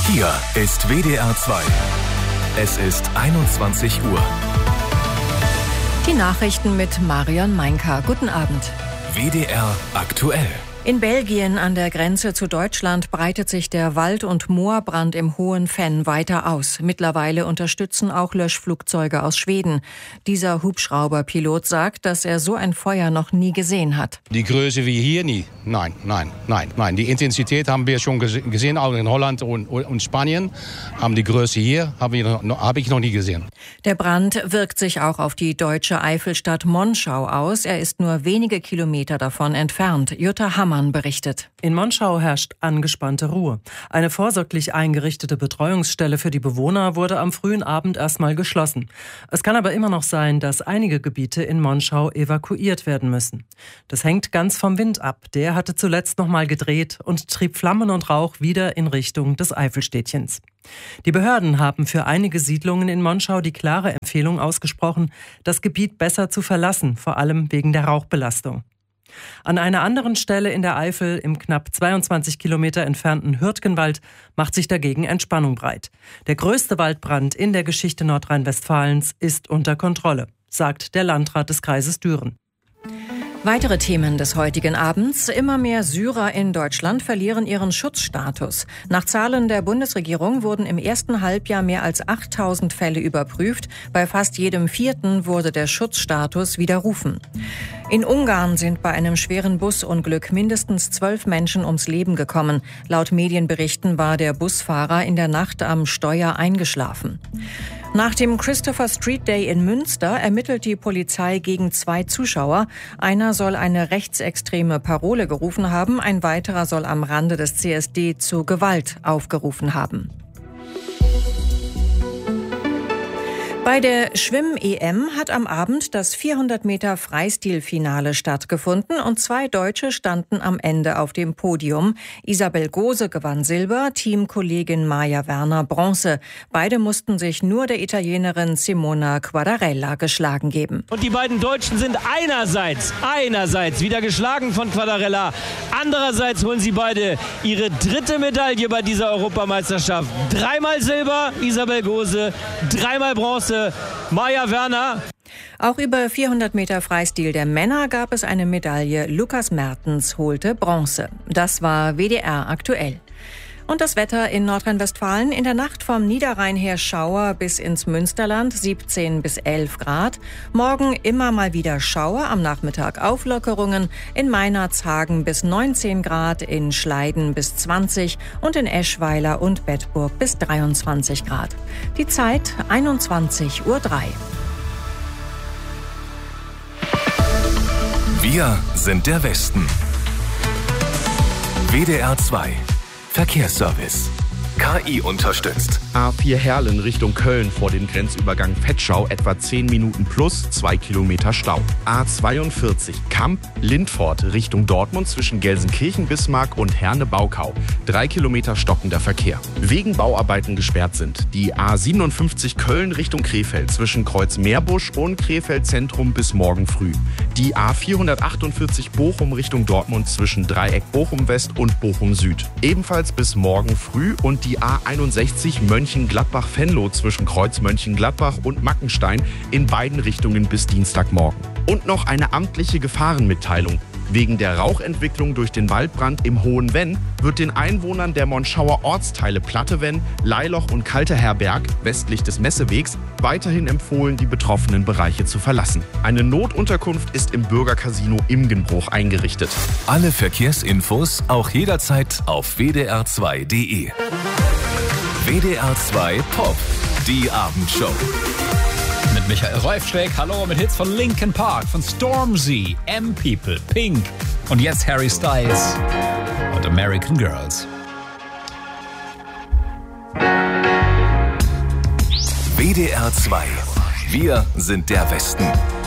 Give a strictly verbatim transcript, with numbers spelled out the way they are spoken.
Hier ist W D R zwei. Es ist einundzwanzig Uhr. Die Nachrichten mit Marion Meinka. Guten Abend. W D R aktuell. In Belgien an der Grenze zu Deutschland breitet sich der Wald- und Moorbrand im Hohen Venn weiter aus. Mittlerweile unterstützen auch Löschflugzeuge aus Schweden. Dieser Hubschrauberpilot sagt, dass er so ein Feuer noch nie gesehen hat. Die Größe wie hier nie. Nein, nein, nein, nein. Die Intensität haben wir schon gesehen, auch in Holland und, und Spanien. Aber die Größe hier habe ich, noch, habe ich noch nie gesehen. Der Brand wirkt sich auch auf die deutsche Eifelstadt Monschau aus. Er ist nur wenige Kilometer davon entfernt. Jutta Hammann berichtet. In Monschau herrscht angespannte Ruhe. Eine vorsorglich eingerichtete Betreuungsstelle für die Bewohner wurde am frühen Abend erstmal geschlossen. Es kann aber immer noch sein, dass einige Gebiete in Monschau evakuiert werden müssen. Das hängt ganz vom Wind ab. Der hatte zuletzt noch mal gedreht und trieb Flammen und Rauch wieder in Richtung des Eifelstädtchens. Die Behörden haben für einige Siedlungen in Monschau die klare Empfehlung ausgesprochen, das Gebiet besser zu verlassen, vor allem wegen der Rauchbelastung. An einer anderen Stelle in der Eifel, im knapp zweiundzwanzig Kilometer entfernten Hürtgenwald, macht sich dagegen Entspannung breit. Der größte Waldbrand in der Geschichte Nordrhein-Westfalens ist unter Kontrolle, sagt der Landrat des Kreises Düren. Weitere Themen des heutigen Abends. Immer mehr Syrer in Deutschland verlieren ihren Schutzstatus. Nach Zahlen der Bundesregierung wurden im ersten Halbjahr mehr als achttausend Fälle überprüft. Bei fast jedem vierten wurde der Schutzstatus widerrufen. In Ungarn sind bei einem schweren Busunglück mindestens zwölf Menschen ums Leben gekommen. Laut Medienberichten war der Busfahrer in der Nacht am Steuer eingeschlafen. Nach dem Christopher Street Day in Münster ermittelt die Polizei gegen zwei Zuschauer. Einer soll eine rechtsextreme Parole gerufen haben, ein weiterer soll am Rande des C S D zu Gewalt aufgerufen haben. Bei der Schwimm-E M hat am Abend das vierhundert Meter Freistil-Finale stattgefunden und zwei Deutsche standen am Ende auf dem Podium. Isabel Gose gewann Silber, Teamkollegin Maja Werner Bronze. Beide mussten sich nur der Italienerin Simona Quadarella geschlagen geben. Und die beiden Deutschen sind einerseits, einerseits wieder geschlagen von Quadarella. Andererseits holen sie beide ihre dritte Medaille bei dieser Europameisterschaft. Dreimal Silber, Isabel Gose, dreimal Bronze, Maja Werner. Auch über vierhundert Meter Freistil der Männer gab es eine Medaille. Lukas Mertens holte Bronze. Das war W D R aktuell. Und das Wetter in Nordrhein-Westfalen: in der Nacht vom Niederrhein her Schauer bis ins Münsterland, siebzehn bis elf Grad. Morgen immer mal wieder Schauer, am Nachmittag Auflockerungen. In Meinerzhagen bis neunzehn Grad, in Schleiden bis zwanzig und in Eschweiler und Bedburg bis dreiundzwanzig Grad. Die Zeit einundzwanzig Uhr drei. Wir sind der Westen. W D R zwei. Verkehrsservice. K I unterstützt. A vier Herlen Richtung Köln vor dem Grenzübergang Vetschau etwa zehn Minuten plus zwei Kilometer Stau. A zweiundvierzig Kamp-Lindfort Richtung Dortmund zwischen Gelsenkirchen, Bismarck und Herne-Baukau. Drei Kilometer stockender Verkehr. Wegen Bauarbeiten gesperrt sind die A siebenundfünfzig Köln Richtung Krefeld zwischen Kreuz-Meerbusch und Krefeld Zentrum bis morgen früh. Die A vierhundertachtundvierzig Bochum Richtung Dortmund zwischen Dreieck Bochum West und Bochum Süd. Ebenfalls bis morgen früh. Und die A einundsechzig Mönchengladbach-Venlo zwischen Kreuz Mönchengladbach und Mackenstein in beiden Richtungen bis Dienstagmorgen. Und noch eine amtliche Gefahrenmitteilung. Wegen der Rauchentwicklung durch den Waldbrand im Hohen Venn wird den Einwohnern der Monschauer Ortsteile Plattevenn, Leiloch und Kalterherberg westlich des Messewegs weiterhin empfohlen, die betroffenen Bereiche zu verlassen. Eine Notunterkunft ist im Bürgercasino Imgenbruch eingerichtet. Alle Verkehrsinfos auch jederzeit auf w d r zwei punkt d e. W D R zwei Pop, die Abendshow. Mit Michael Reufschläg, hallo, mit Hits von Linkin Park, von Stormzy, M-People, Pink und jetzt Harry Styles und American Girls. W D R zwei. Wir sind der Westen.